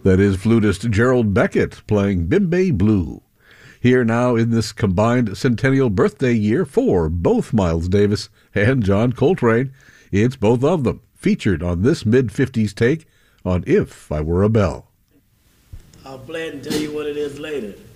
That is flutist Gerald Beckett playing Bimbe Blue. Here now in this combined centennial birthday year for both Miles Davis and John Coltrane, it's both of them featured on this mid-50s take on If I Were a Bell. I'll play it and tell you what it is later.